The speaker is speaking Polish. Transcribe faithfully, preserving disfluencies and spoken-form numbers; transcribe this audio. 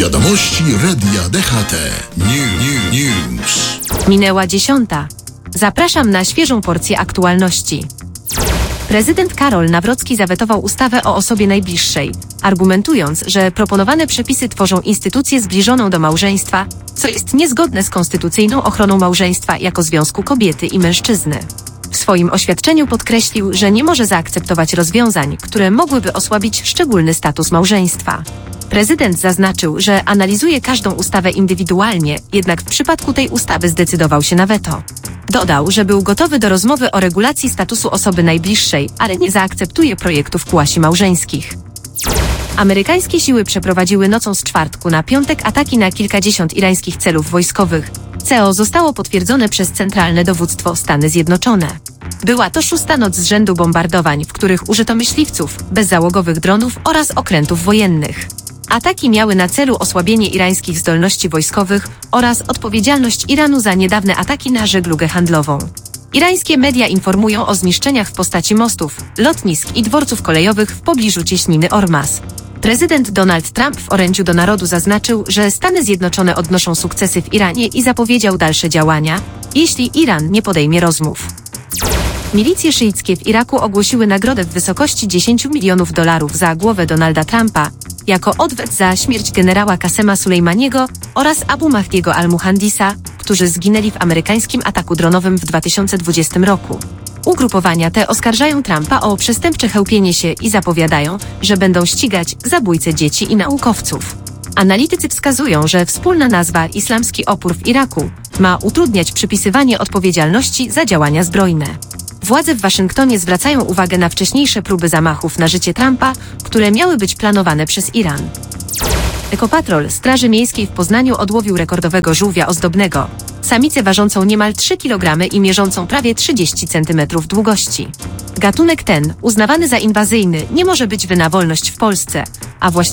Wiadomości Radia D H T. New, new, news. Minęła dziesiąta. Zapraszam na świeżą porcję aktualności. Prezydent Karol Nawrocki zawetował ustawę o osobie najbliższej, argumentując, że proponowane przepisy tworzą instytucję zbliżoną do małżeństwa, co jest niezgodne z konstytucyjną ochroną małżeństwa jako związku kobiety i mężczyzny. W swoim oświadczeniu podkreślił, że nie może zaakceptować rozwiązań, które mogłyby osłabić szczególny status małżeństwa. Prezydent zaznaczył, że analizuje każdą ustawę indywidualnie, jednak w przypadku tej ustawy zdecydował się na weto. Dodał, że był gotowy do rozmowy o regulacji statusu osoby najbliższej, ale nie zaakceptuje projektów kłasi małżeńskich. Amerykańskie siły przeprowadziły nocą z czwartku na piątek ataki na kilkadziesiąt irańskich celów wojskowych, co zostało potwierdzone przez Centralne Dowództwo Stany Zjednoczone. Była to szósta noc z rzędu bombardowań, w których użyto myśliwców, bezzałogowych dronów oraz okrętów wojennych. Ataki miały na celu osłabienie irańskich zdolności wojskowych oraz odpowiedzialność Iranu za niedawne ataki na żeglugę handlową. Irańskie media informują o zniszczeniach w postaci mostów, lotnisk i dworców kolejowych w pobliżu cieśniny Ormas. Prezydent Donald Trump w orędziu do narodu zaznaczył, że Stany Zjednoczone odnoszą sukcesy w Iranie i zapowiedział dalsze działania, jeśli Iran nie podejmie rozmów. Milicje szyickie w Iraku ogłosiły nagrodę w wysokości dziesięć milionów dolarów za głowę Donalda Trumpa, jako odwet za śmierć generała Kasema Sulejmaniego oraz Abu Mahdiego al-Muhandisa, którzy zginęli w amerykańskim ataku dronowym w dwa tysiące dwudziestym roku. Ugrupowania te oskarżają Trumpa o przestępcze chełpienie się i zapowiadają, że będą ścigać zabójcę dzieci i naukowców. Analitycy wskazują, że wspólna nazwa Islamski Opór w Iraku ma utrudniać przypisywanie odpowiedzialności za działania zbrojne. Władze w Waszyngtonie zwracają uwagę na wcześniejsze próby zamachów na życie Trumpa, które miały być planowane przez Iran. Ekopatrol Straży Miejskiej w Poznaniu odłowił rekordowego żółwia ozdobnego, samicę ważącą niemal trzy kilogramy i mierzącą prawie trzydzieści centymetrów długości. Gatunek ten, uznawany za inwazyjny, nie może być wyna wolność w Polsce, a właściwie